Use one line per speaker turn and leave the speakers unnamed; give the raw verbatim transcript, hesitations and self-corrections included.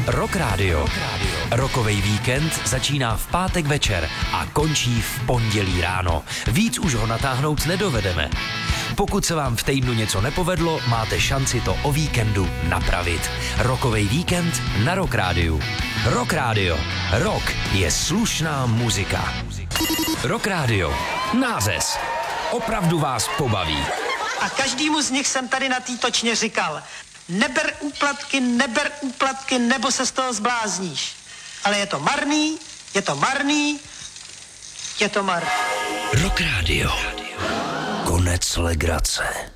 Rock Radio. Rockovej víkend začíná v pátek večer a končí v pondělí ráno. Víc už ho natáhnout nedovedeme. Pokud se vám v týdnu něco nepovedlo, máte šanci to o víkendu napravit. Rockovej víkend na Rock Radio. Rock Radio. Rock je slušná muzika. Rock Radio. Nářez. Opravdu vás pobaví.
A každému z nich jsem tady na té točně říkal, neber úplatky, neber úplatky, nebo se z toho zblázníš. Ale je to marný, je to marný, je to marný.
Rock Radio. Konec legrace.